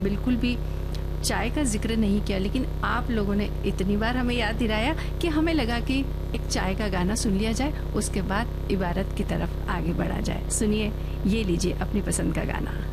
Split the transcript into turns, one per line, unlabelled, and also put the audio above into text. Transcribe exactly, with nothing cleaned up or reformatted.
बिल्कुल भी चाय का जिक्र नहीं किया, लेकिन आप लोगों ने इतनी बार हमें याद दिलाया कि हमें लगा कि एक चाय का गाना सुन लिया जाए, उसके बाद इबारत की तरफ आगे बढ़ा जाए। सुनिए, ये लीजिए अपनी पसंद का गाना।